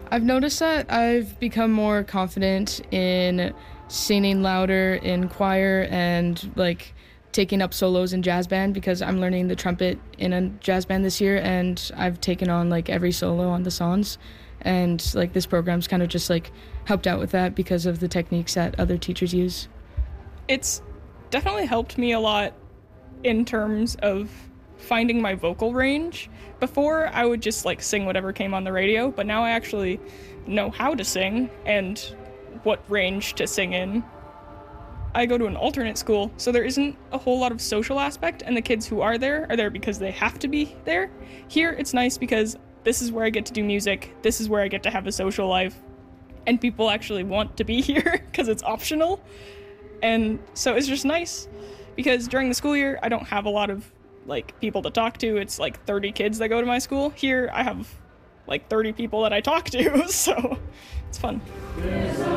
I've noticed that I've become more confident in singing louder in choir and like taking up solos in jazz band because I'm learning the trumpet in a jazz band this year and I've taken on like every solo on the songs, and like this program's kind of just like helped out with that because of the techniques that other teachers use. It's definitely helped me a lot in terms of finding my vocal range. Before, I would just like sing whatever came on the radio, but now I actually know how to sing and what range to sing in. I go to an alternate school, so there isn't a whole lot of social aspect, and the kids who are there because they have to be there. Here, it's nice because this is where I get to do music, this is where I get to have a social life, and people actually want to be here because it's optional. And so it's just nice because during the school year, I don't have a lot of like people to talk to. It's like 30 kids that go to my school. Here, I have like 30 people that I talk to, so it's fun.